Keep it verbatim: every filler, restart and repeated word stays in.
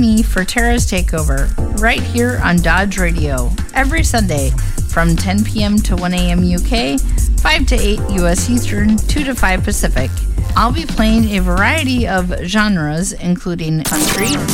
me for Tara's Takeover, right here on Dodge Radio, every Sunday from ten p.m. to one a.m. U K, five to eight U S Eastern, two to five Pacific. I'll be playing a variety of genres, including country,